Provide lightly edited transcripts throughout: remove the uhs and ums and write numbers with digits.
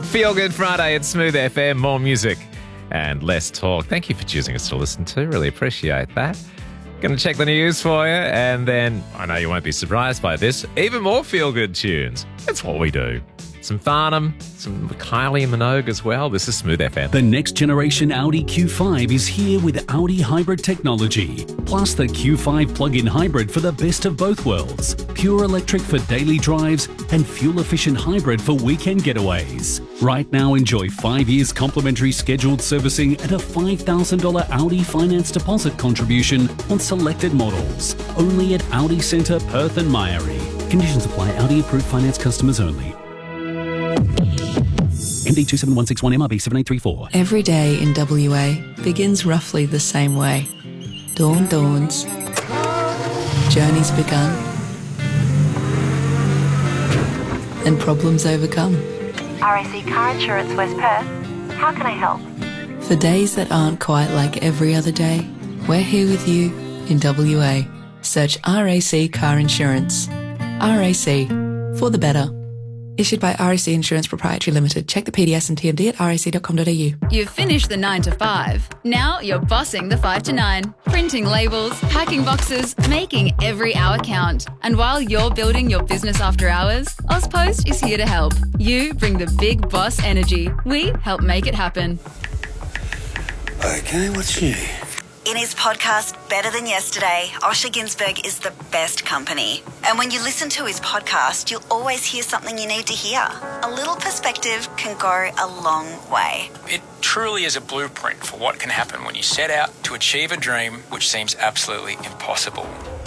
Feel Good Friday at Smooth FM. More music and less talk. Thank you for choosing us to listen to. Really appreciate that. Going to check the news for you, and then I know you won't be surprised by this. Even more feel-good tunes. That's what we do. Some Farnham, some Kylie Minogue as well. This is Smooth FM. The next generation Audi Q5 is here with Audi hybrid technology, plus the Q5 plug-in hybrid for the best of both worlds. Pure electric for daily drives and fuel-efficient hybrid for weekend getaways. Right now, enjoy 5 years complimentary scheduled servicing and a $5,000 Audi finance deposit contribution on selected models. Only at Audi Centre, Perth and Myrie. Conditions apply. Audi approved finance customers only. MD 27161 MRB 7834. Every day in WA begins roughly the same way. Dawn dawns. Journey's begun. And problems overcome. RAC Car Insurance West Perth. How can I help? For days that aren't quite like every other day, we're here with you in WA. Search RAC Car Insurance. RAC. For the better. Issued by RAC Insurance Proprietary Limited. Check the PDS and TMD at rac.com.au. You've finished the 9 to 5. Now you're bossing the 5 to 9. Printing labels, packing boxes, making every hour count. And while you're building your business after hours, Ozpost is here to help. You bring the big boss energy. We help make it happen. Okay, what's new? In his podcast, Better Than Yesterday, Osher Günsberg is the best company. And when you listen to his podcast, you'll always hear something you need to hear. A little perspective can go a long way. It truly is a blueprint for what can happen when you set out to achieve a dream which seems absolutely impossible.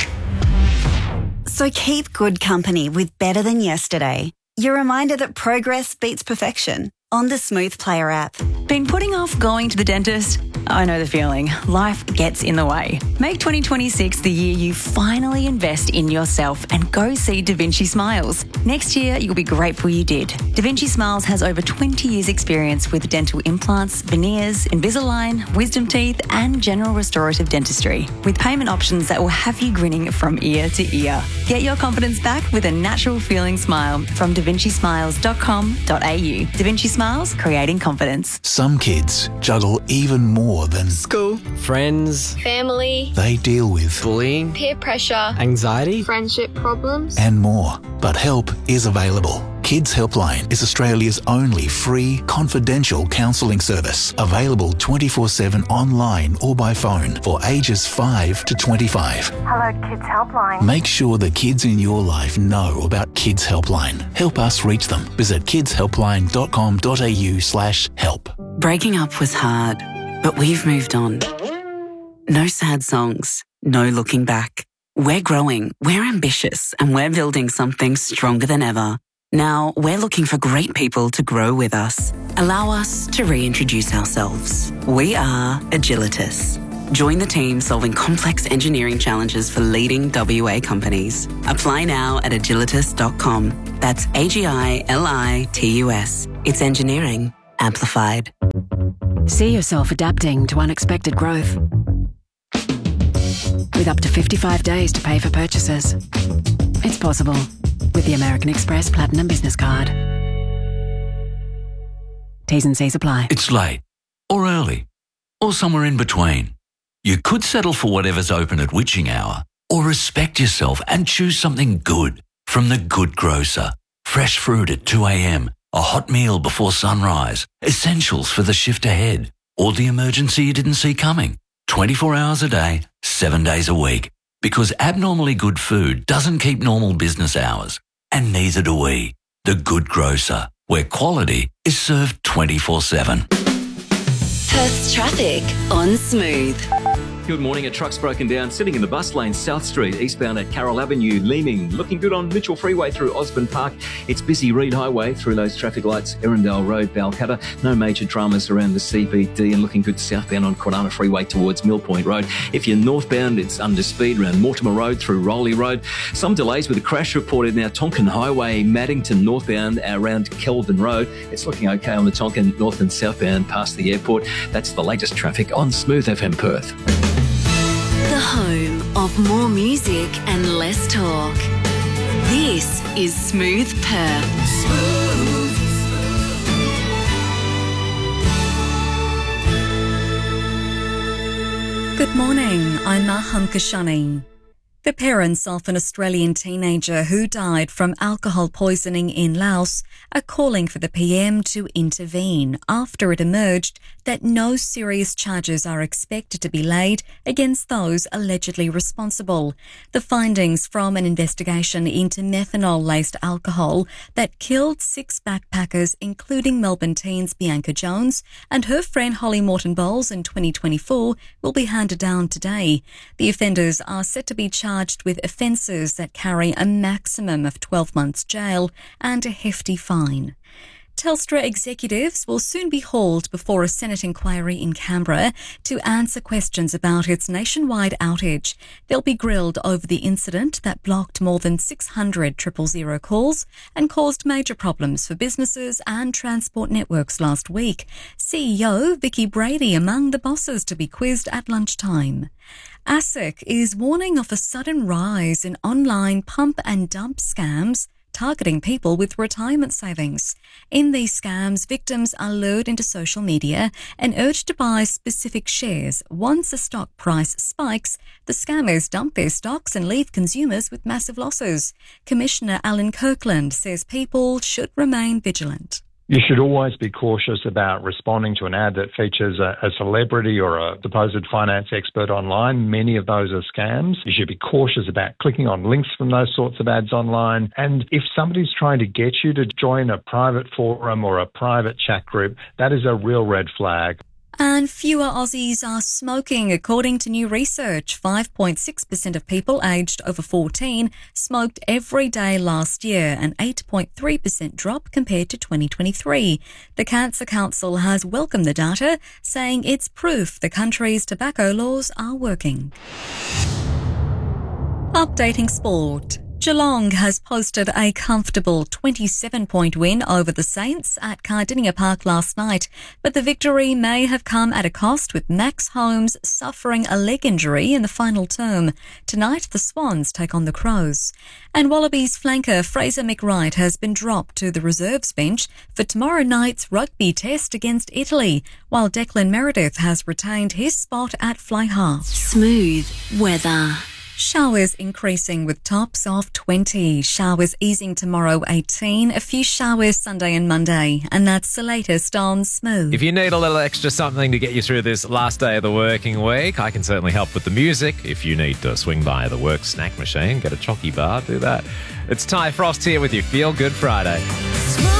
So keep good company with Better Than Yesterday. Your reminder that progress beats perfection on the Smooth Player app. Been putting off going to the dentist? I know the feeling. Life gets in the way. Make 2026 the year you finally invest in yourself and go see Da Vinci Smiles. Next year, you'll be grateful you did. Da Vinci Smiles has over 20 years experience with dental implants, veneers, Invisalign, wisdom teeth and general restorative dentistry, with payment options that will have you grinning from ear to ear. Get your confidence back with a natural feeling smile from davincismiles.com.au. Da Vinci Smiles, creating confidence. Some kids juggle even more than school, friends, family. They deal with bullying, peer pressure, anxiety, friendship problems, and more. But help is available. Kids Helpline is Australia's only free, confidential counselling service, available 24/7 online or by phone for ages 5 to 25. Hello, Kids Helpline. Make sure the kids in your life know about Kids Helpline. Help us reach them. Visit kidshelpline.com.au/help. Breaking up was hard, but we've moved on. No sad songs, no looking back. We're growing, we're ambitious, and we're building something stronger than ever. Now, we're looking for great people to grow with us. Allow us to reintroduce ourselves. We are Agilitas. Join the team solving complex engineering challenges for leading WA companies. Apply now at agilitas.com. That's AGILITUS. It's engineering amplified. See yourself adapting to unexpected growth. With up to 55 days to pay for purchases. It's possible with the American Express Platinum Business Card. T's and C's apply. It's late, or early, or somewhere in between. You could settle for whatever's open at witching hour, or respect yourself and choose something good from The Good Grocer. Fresh fruit at 2 a.m, a hot meal before sunrise, essentials for the shift ahead, or the emergency you didn't see coming. 24 hours a day, 7 days a week. Because abnormally good food doesn't keep normal business hours. And neither do we. The Good Grocer, where quality is served 24/7. Perth's traffic on Smooth. Good morning. A truck's broken down sitting in the bus lane, South Street, eastbound at Carroll Avenue, Leeming. Looking good on Mitchell Freeway through Osborne Park. It's busy Reed Highway through those traffic lights, Erindale Road, Balcatta. No major dramas around the CBD, and looking good southbound on Kwinana Freeway towards Mill Point Road. If you're northbound, it's under speed around Mortimer Road through Rowley Road. Some delays with a crash reported now Tonkin Highway, Maddington northbound around Kelvin Road. It's looking okay on the Tonkin north and southbound past the airport. That's the latest traffic on Smooth FM Perth. The home of more music and less talk. This is Smooth Perth. Good morning, I'm Maham Kashani. The parents of an Australian teenager who died from alcohol poisoning in Laos are calling for the PM to intervene after it emerged that no serious charges are expected to be laid against those allegedly responsible. The findings from an investigation into methanol-laced alcohol that killed 6 backpackers, including Melbourne teens Bianca Jones and her friend Holly Morton Bowles in 2024, will be handed down today. The offenders are set to be charged with offences that carry a maximum of 12 months jail and a hefty fine. Telstra executives will soon be hauled before a Senate inquiry in Canberra to answer questions about its nationwide outage. They'll be grilled over the incident that blocked more than 600 000 calls and caused major problems for businesses and transport networks last week. CEO Vicky Brady among the bosses to be quizzed at lunchtime. ASIC is warning of a sudden rise in online pump and dump scams targeting people with retirement savings. In these scams, victims are lured into social media and urged to buy specific shares. Once a stock price spikes, the scammers dump their stocks and leave consumers with massive losses. Commissioner Alan Kirkland says people should remain vigilant. You should always be cautious about responding to an ad that features a celebrity or a supposed finance expert online. Many of those are scams. You should be cautious about clicking on links from those sorts of ads online. And if somebody's trying to get you to join a private forum or a private chat group, that is a real red flag. And fewer Aussies are smoking, according to new research. 5.6% of people aged over 14 smoked every day last year, an 8.3% drop compared to 2023. The Cancer Council has welcomed the data, saying it's proof the country's tobacco laws are working. Updating sport. Geelong has posted a comfortable 27-point win over the Saints at Cardinia Park last night, but the victory may have come at a cost, with Max Holmes suffering a leg injury in the final term. Tonight, the Swans take on the Crows. And Wallabies flanker Fraser McWright has been dropped to the reserves bench for tomorrow night's rugby test against Italy, while Declan Meredith has retained his spot at fly half. Smooth weather. Showers increasing with tops of 20. Showers easing tomorrow, 18. A few showers Sunday and Monday. And that's the latest on Smooth. If you need a little extra something to get you through this last day of the working week, I can certainly help with the music. If you need to swing by the work snack machine, get a chocky bar, do that. It's Ty Frost here with you. Feel Good Friday.